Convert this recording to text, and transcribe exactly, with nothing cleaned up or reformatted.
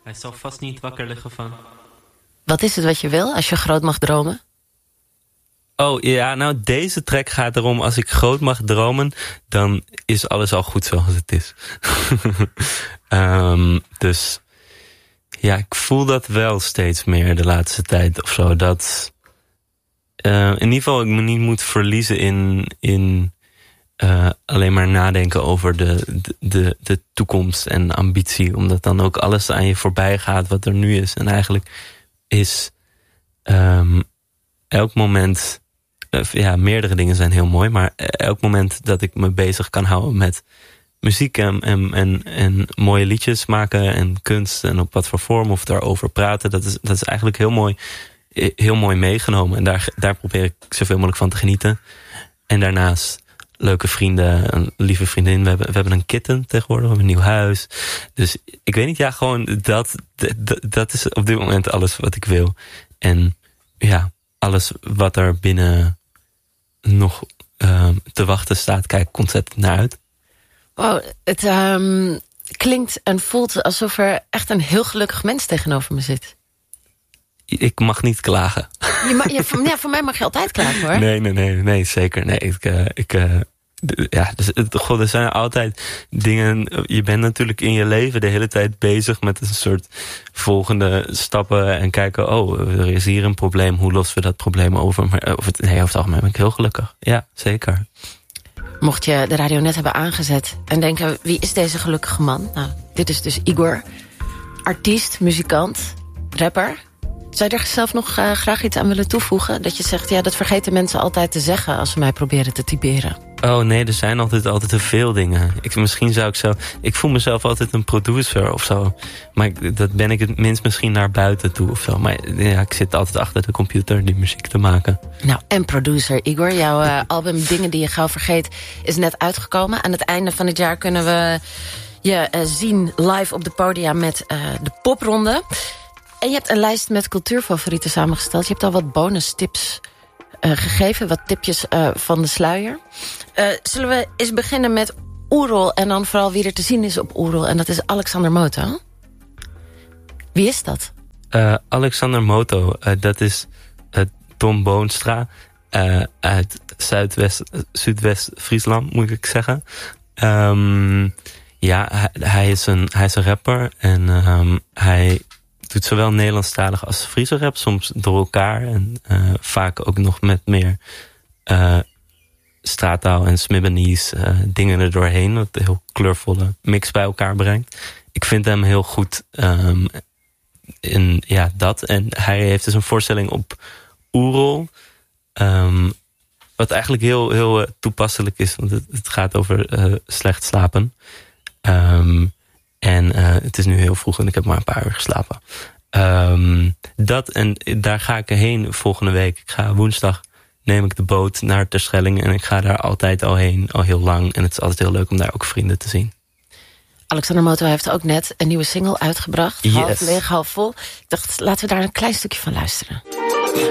Hij zal vast niet wakker liggen van... Wat is het wat je wil als je groot mag dromen? Oh ja, nou deze track gaat erom... als ik groot mag dromen... dan is alles al goed zoals het is. um, dus ja, ik voel dat wel steeds meer de laatste tijd of zo. Dat uh, in ieder geval ik me niet moet verliezen in... in Uh, alleen maar nadenken over de, de, de, de toekomst en ambitie. Omdat dan ook alles aan je voorbij gaat wat er nu is. En eigenlijk is um, elk moment... Uh, ja, meerdere dingen zijn heel mooi. Maar elk moment dat ik me bezig kan houden met muziek en, en, en, en mooie liedjes maken en kunst. En op wat voor vorm of daarover praten. Dat is, dat is eigenlijk heel mooi, heel mooi meegenomen. En daar, daar probeer ik zoveel mogelijk van te genieten. En daarnaast... leuke vrienden, een lieve vriendin. We hebben, we hebben een kitten tegenwoordig, we hebben een nieuw huis. Dus ik weet niet, ja, gewoon dat, dat, dat is op dit moment alles wat ik wil. En ja, alles wat er binnen nog uh, te wachten staat, kijk ik ontzettend naar uit. Wow, het um, klinkt en voelt alsof er echt een heel gelukkig mens tegenover me zit. Ik mag niet klagen. Je ma- ja, voor, ja, voor mij mag je altijd klagen, hoor. Nee, nee, nee, nee, zeker. Nee, ik, uh, ik, uh, d- ja, dus, god, er zijn altijd dingen. Je bent natuurlijk in je leven de hele tijd bezig met een soort volgende stappen en kijken. Oh, er is hier een probleem. Hoe lossen we dat probleem over? Maar over het, nee, over het algemeen ben ik heel gelukkig. Ja, zeker. Mocht je de radio net hebben aangezet en denken, wie is deze gelukkige man? Nou, dit is dus Igor. Artiest, muzikant, rapper. Zou je er zelf nog uh, graag iets aan willen toevoegen? Dat je zegt, ja, dat vergeten mensen altijd te zeggen als ze mij proberen te typeren. Oh nee, er zijn altijd, altijd te veel dingen. Ik, misschien zou ik zo... Ik voel mezelf altijd een producer of zo. Maar ik, dat ben ik het minst misschien naar buiten toe of zo. Maar ja, ik zit altijd achter de computer die muziek te maken. Nou, en producer Igor, jouw uh, album Dingen die je gauw vergeet is net uitgekomen. Aan het einde van het jaar kunnen we je uh, zien live op de podia met uh, de popronde. En je hebt een lijst met cultuurfavorieten samengesteld. Je hebt al wat bonus tips uh, gegeven. Wat tipjes uh, van de sluier. Uh, zullen we eens beginnen met Oerol. En dan vooral wie er te zien is op Oerol. En dat is Alexander Moto. Wie is dat? Uh, Alexander Moto. Uh, dat is uh, Tom Boonstra. Uh, uit Zuidwest, uh, Zuidwest-Friesland, moet ik zeggen. Um, ja, hij, hij, is een, hij is een rapper. En um, hij... doet zowel Nederlandstalig als Friese rap, soms door elkaar. En uh, vaak ook nog met meer uh, straattaal en Smibbenies uh, dingen er doorheen. Wat een heel kleurvolle mix bij elkaar brengt. Ik vind hem heel goed um, in ja, dat. En hij heeft dus een voorstelling op Oerol. Um, wat eigenlijk heel, heel uh, toepasselijk is. Want het, het gaat over uh, slecht slapen. Um, En uh, het is nu heel vroeg en ik heb maar een paar uur geslapen. Um, dat en daar ga ik heen volgende week. Ik ga woensdag, neem ik de boot naar Terschelling. En ik ga daar altijd al heen, al heel lang. En het is altijd heel leuk om daar ook vrienden te zien. Alexander Moto heeft ook net een nieuwe single uitgebracht. Yes. Half leeg, half vol. Ik dacht, laten we daar een klein stukje van luisteren.